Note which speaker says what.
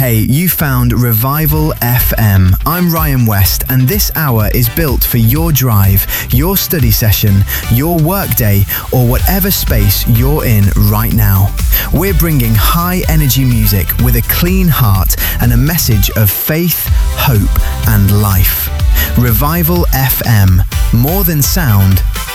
Speaker 1: Hey, you found Revival FM. I'm Ryan West, and this hour is built for your drive, your study session, your workday, or whatever space you're in right now. We're bringing high energy music with a clean heart and a message of faith, hope, and life. Revival FM. More than sound,